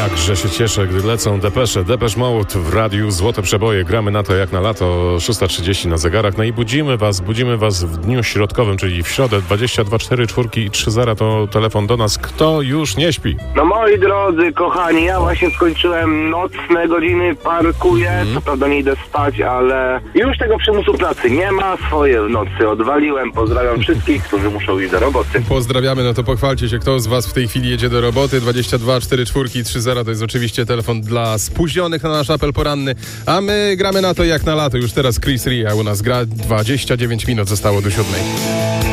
Jakże się cieszę, gdy lecą depesze. Depeche Mode w radiu, złote przeboje. Gramy na to jak na lato, 6:30 na zegarach. No i budzimy was w dniu środkowym, czyli w środę. 22 4 4 i 30 to telefon do nas. Kto już nie śpi? No moi drodzy, kochani, ja właśnie skończyłem nocne godziny, parkuję, co prawda nie idę spać, ale już tego przymusu pracy nie ma, swoje w nocy odwaliłem. Pozdrawiam wszystkich, którzy muszą iść do roboty. Pozdrawiamy, no to pochwalcie się, kto z was w tej chwili jedzie do roboty. 22 4 4 i 30 to jest oczywiście telefon dla spóźnionych na nasz apel poranny, a my gramy na to jak na lato. Już teraz Chris Ria u nas gra, 29 minut zostało do 7.